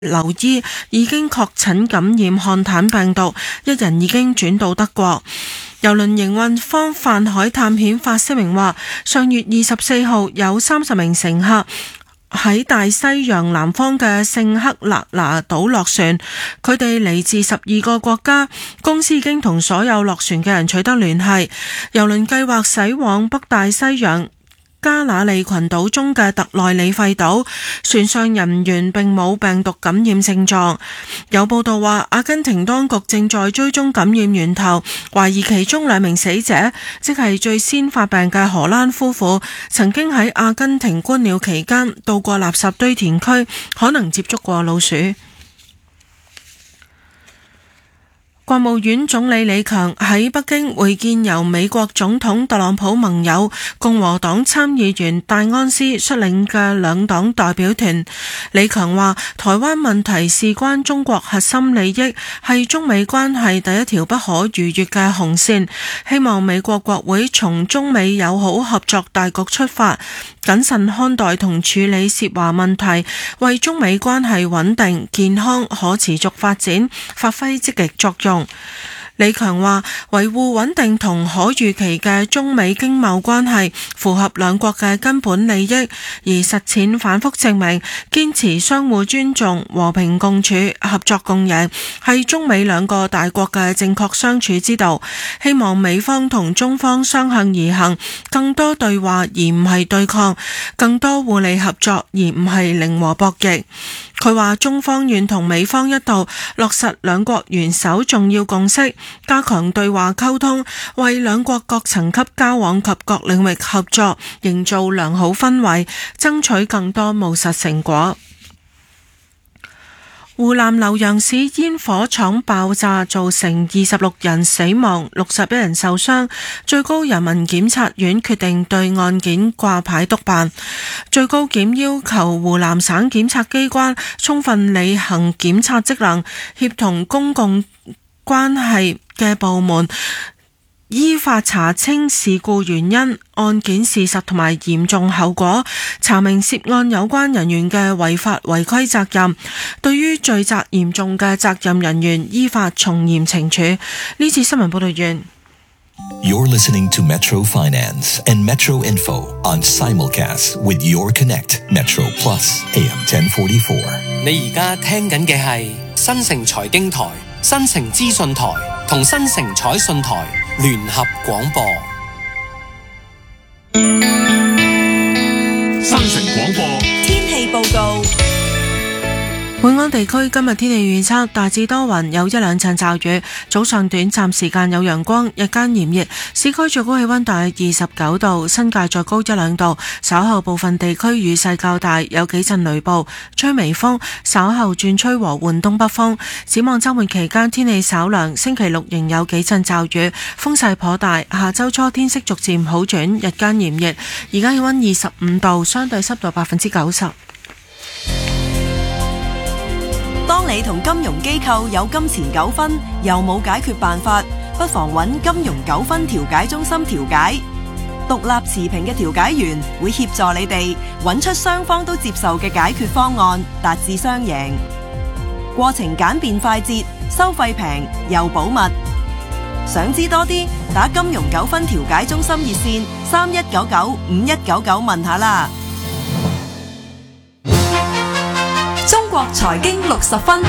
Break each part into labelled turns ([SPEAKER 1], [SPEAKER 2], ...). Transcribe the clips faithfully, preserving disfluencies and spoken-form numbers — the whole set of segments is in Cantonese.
[SPEAKER 1] 留醫已經確診感染漢坦病毒，一人已經轉到德國。郵輪營運方泛海探險發聲明話，上月二十四號有三十名乘客喺大西洋南方嘅聖克勒拿島落船，佢哋嚟自十二個國家，公司已經同所有落船嘅人取得聯繫。郵輪計劃駛往北大西洋加那利群島中嘅特內里費島，船上人員並冇病毒感染症狀。有報道話，阿根廷當局正在追蹤感染源頭，懷疑其中兩名死者，即係最先發病嘅荷蘭夫婦，曾經喺阿根廷觀鳥期間到過垃圾堆填區，可能接觸過老鼠。國務院總理李強喺北京會見由美國總統特朗普盟友共和黨參議員戴安斯率領嘅兩黨代表團。李強話，台灣問題事關中國核心利益，係中美關係第一條不可逾越嘅紅線，希望美國國會從中美友好合作大局出發，謹慎看待同處理涉華問題，為中美關係穩定、健康、可持續發展發揮積極作用。李強話，維護穩定同可預期嘅中美經貿關係符合兩國嘅根本利益，而實踐反覆證明，堅持相互尊重、和平共處、合作共贏係中美兩個大國嘅正確相處之道。希望美方同中方相向而行，更多對話而唔係對抗，更多互利合作而唔係零和博弈。佢話，中方願同美方一道落實兩國元首重要共識，加強對話溝通，為兩國各層級交往及各領域合作營造良好氛圍，爭取更多務實成果。湖南瀏陽市煙火廠爆炸造成二十六人死亡、六十一人受傷，最高人民檢察院決定對案件掛牌督辦。最高檢要求湖南省檢察機關充分履行檢察職能，協同公共關係嘅部門依法查清事故原因、案件事實同埋嚴重後果，查明涉案有關人員嘅違法違規責任，對於罪責嚴重嘅責任人員依法從嚴懲處。呢次新聞報道完。
[SPEAKER 2] You're listening to Metro Finance and Metro Info on Simulcast with Your Connect Metro Plus A M ten forty-four。
[SPEAKER 3] 你而家聽緊嘅係新城財經台、新城資訊台同新城彩信台聯合廣播。
[SPEAKER 4] 新城廣播
[SPEAKER 5] 天氣報告。
[SPEAKER 1] 本港地區今日天氣預測大致多雲，有一兩陣驟雨，早上短暫時間有陽光，日間炎熱，市區最高氣溫大約二十九度，新界再高一兩度。稍後部分地區雨勢較大，有幾陣雷暴，吹微風，稍後轉吹和緩東北風。展望週末期間天氣稍涼，星期六仍有幾陣驟雨，風勢頗大。下週初天色逐漸好轉，日間炎熱。而家氣溫二十五度，相對濕度百分之九十。
[SPEAKER 5] 當你同金融機構有金錢糾紛，又冇解決辦法，不妨揾金融糾紛調解中心調解。獨立持平嘅調解員會協助你哋揾出雙方都接受嘅解決方案，達至雙贏。過程簡便快捷，收費平又保密。想知多啲，打金融糾紛調解中心熱線三一九九五一九九問下啦。中國財經六十分，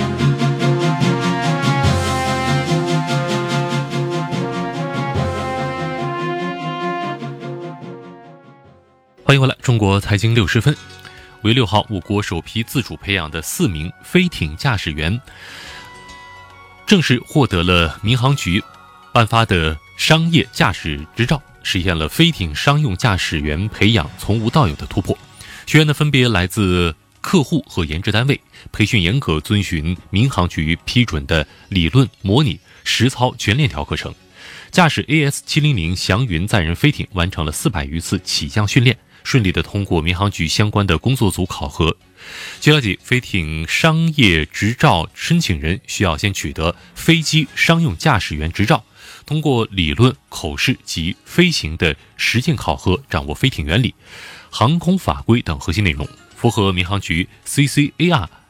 [SPEAKER 6] 欢迎回来，中国财经六十分。五月六号，我国首批自主培养的四名飞艇驾驶员正式获得了民航局颁发的商业驾驶执照，实现了飞艇商用驾驶员培养从无到有的突破。学员呢分别来自客户和研制单位，培训严格遵循民航局批准的理论、模拟、实操全链条课程。驾驶 A S 七零零 祥云载人飞艇完成了四百余次起降训练，顺利地通过民航局相关的工作组考核。据了解，飞艇商业执照申请人需要先取得飞机商用驾驶员执照，通过理论、口试及飞行的实践考核，掌握飞艇原理、航空法规等核心内容，符合民航局 C C A R